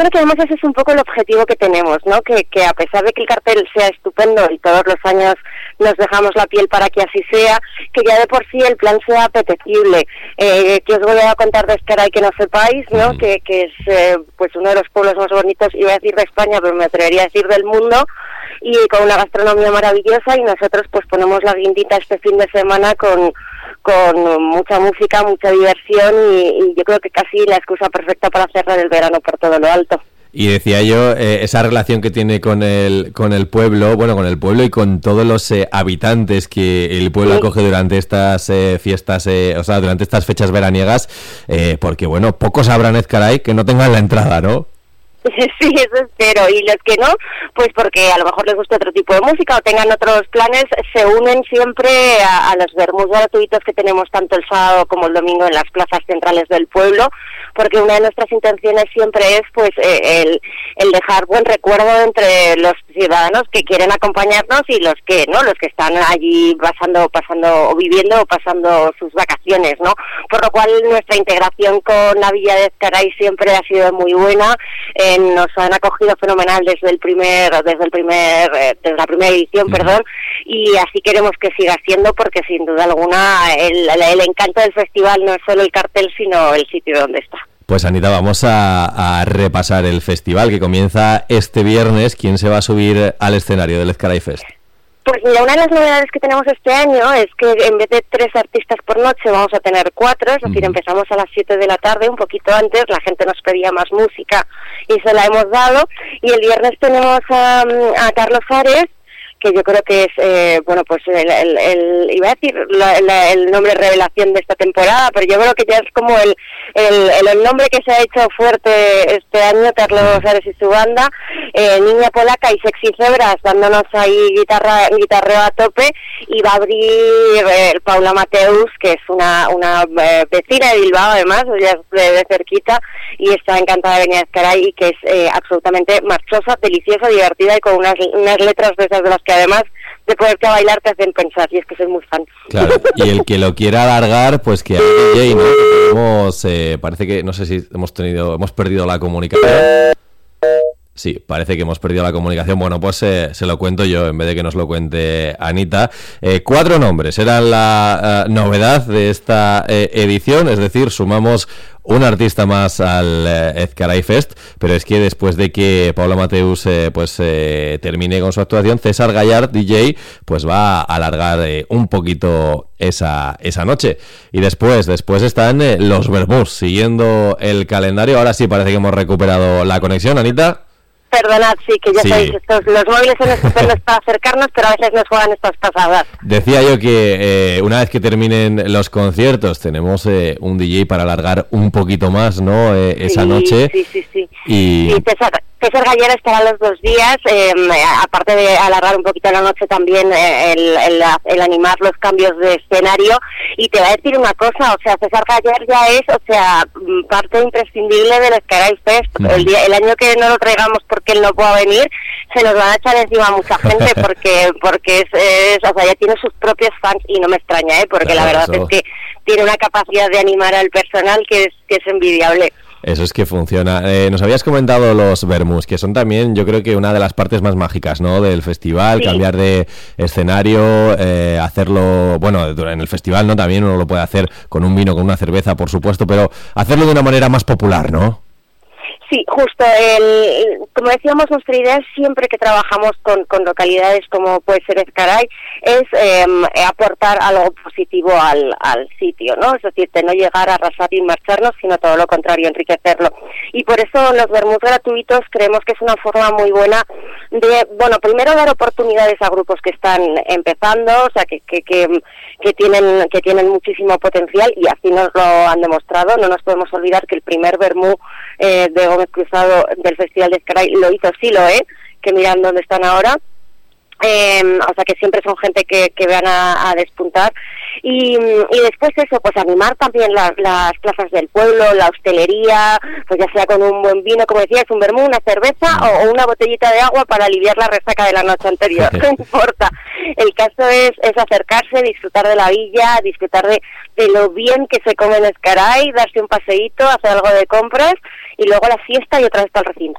creo que además ese es un poco el objetivo que tenemos, ¿no? Que a pesar de que el cartel sea estupendo y todos los años nos dejamos la piel para que así sea, que ya de por sí el plan sea apetecible. Que os voy a contar de Ezcaray que no sepáis, ¿no? Que es pues uno de los pueblos más bonitos, iba a decir de España, pero me atrevería a decir del mundo, y con una gastronomía maravillosa, y nosotros pues ponemos la guindita este fin de semana con mucha música, mucha diversión y yo creo que casi la excusa perfecta para cerrar el verano por todo lo alto. Y decía yo, esa relación que tiene con el pueblo, bueno, con el pueblo y con todos los habitantes que el pueblo acoge durante estas fiestas, o sea, durante estas fechas veraniegas, porque bueno, pocos habrán Ezcaray que no tengan la entrada, ¿no? Sí, eso espero, y los que no, pues porque a lo mejor les gusta otro tipo de música o tengan otros planes, se unen siempre a los vermús gratuitos que tenemos tanto el sábado como el domingo en las plazas centrales del pueblo, porque una de nuestras intenciones siempre es pues el dejar buen recuerdo entre los ciudadanos que quieren acompañarnos y los que no, los que están allí pasando o viviendo o pasando sus vacaciones, ¿no? Por lo cual nuestra integración con la Villa de Ezcaray siempre ha sido muy buena. Nos han acogido fenomenal desde la primera edición, perdón, y así queremos que siga siendo, porque sin duda alguna el encanto del festival no es solo el cartel, sino el sitio donde está. Pues Anita, vamos a repasar el festival que comienza este viernes. ¿Quién se va a subir al escenario del Ezcaray Fest? Pues mira, una de las novedades que tenemos este año es que en vez de 3 artistas por noche vamos a tener 4, es decir, empezamos a las 7 de la tarde, un poquito antes, la gente nos pedía más música y se la hemos dado, y el viernes tenemos a Carlos Ares, que yo creo que es, bueno, pues iba a decir el nombre revelación de esta temporada, pero yo creo que ya es como el nombre que se ha hecho fuerte este año, Carlos Ares y su banda, Niña Polaca y Sexy Cebras, dándonos ahí guitarreo a tope, y va a abrir Paula Mateus, que es una vecina de Bilbao, además, ella es de cerquita, y está encantada de venir a Ezcaray, y que es absolutamente marchosa, deliciosa, divertida, y con unas letras de esas de las que además de poderte bailar te hacen pensar, y es que soy muy fan. Claro, y el que lo quiera alargar, pues que haga DJ, ¿no? Que tenemos, parece que, no sé si hemos perdido la comunicación. Sí, parece que hemos perdido la comunicación. Bueno, pues se lo cuento yo en vez de que nos lo cuente Anita. 4 nombres eran la novedad de esta edición, es decir, sumamos un artista más al Ezcaray Fest, pero es que después de que Paula Mateus termine con su actuación, César Gallard, DJ, pues va a alargar un poquito esa noche. Y después están los vermús, siguiendo el calendario. Ahora sí parece que hemos recuperado la conexión, Anita. Perdonad, sí, que ya sabéis, los móviles son estupendos para acercarnos, pero a veces nos juegan estas pasadas. Decía yo que una vez que terminen los conciertos tenemos un DJ para alargar un poquito más, ¿no? Esa noche. Sí. Y César Gallera estará los 2 días, aparte de alargar un poquito la noche también el animar los cambios de escenario. Y te voy a decir una cosa, o sea, César Gallera ya es, o sea, parte imprescindible del Ezcaray Fest. El año que no lo traigamos porque él no pueda venir, se nos van a echar encima mucha gente porque es o sea, ya tiene sus propios fans, y no me extraña, porque la verdad es que tiene una capacidad de animar al personal que es envidiable. Eso es que funciona. Nos habías comentado los vermús, que son también, yo creo que una de las partes más mágicas, ¿no?, del festival. Sí. Cambiar de escenario, hacerlo, bueno, en el festival, ¿no?, también uno lo puede hacer con un vino, con una cerveza, por supuesto, pero hacerlo de una manera más popular, ¿no? Sí, justo. Como decíamos, nuestra idea es, siempre que trabajamos con localidades como puede ser Ezcaray, es aportar algo positivo al sitio, ¿no? Es decir, de no llegar a arrasar y marcharnos, sino todo lo contrario, enriquecerlo. Y por eso los vermús gratuitos creemos que es una forma muy buena de, bueno, primero dar oportunidades a grupos que están empezando, o sea, que tienen muchísimo potencial, y así nos lo han demostrado. No nos podemos olvidar que el primer vermú de Gómez Cruzado del Festival de Ezcaray lo hizo Siloé, que miran dónde están ahora. o sea que siempre son gente que van a despuntar. Y después eso, pues animar también las plazas del pueblo, la hostelería, pues ya sea con un buen vino, como decías, un vermú, una cerveza o una botellita de agua para aliviar la resaca de la noche anterior, no importa. El caso es acercarse, disfrutar de la villa, disfrutar de lo bien que se come en Ezcaray, darse un paseíto, hacer algo de compras y luego la fiesta y otra vez para el recinto.